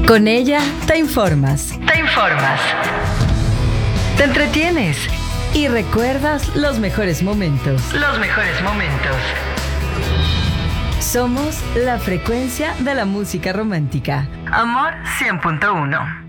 Con ella te informas. Te entretienes y recuerdas los mejores momentos. Somos la frecuencia de la música romántica. Amor 100.1.